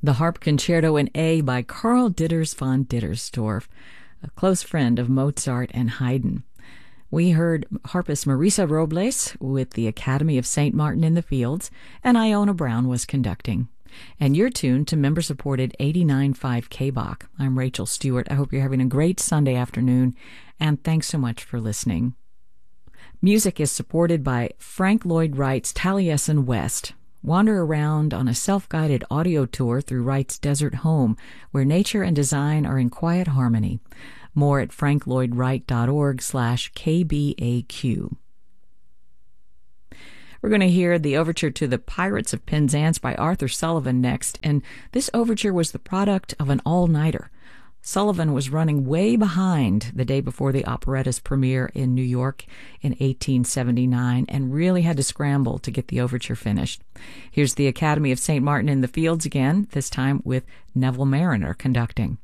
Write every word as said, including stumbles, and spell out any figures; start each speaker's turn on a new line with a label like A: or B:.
A: The Harp Concerto in A by Karl Ditters von Dittersdorf, a close friend of Mozart and Haydn. We heard harpist Marisa Robles with the Academy of Saint Martin in the Fields, and Iona Brown was conducting. And you're tuned to member-supported eighty-nine point five K B O C. I'm Rachel Stewart. I hope you're having a great Sunday afternoon, and thanks so much for listening. Music is supported by Frank Lloyd Wright's Taliesin West. Wander around on a self-guided audio tour through Wright's desert home, where nature and design are in quiet harmony. More at franklloydwright.org slash KBAQ. We're going to hear the overture to The Pirates of Penzance by Arthur Sullivan next, and this overture was the product of an all-nighter. Sullivan was running way behind the day before the operetta's premiere in New York in eighteen seventy-nine and really had to scramble to get the overture finished. Here's the Academy of Saint Martin in the Fields again, this time with Neville Marriner conducting.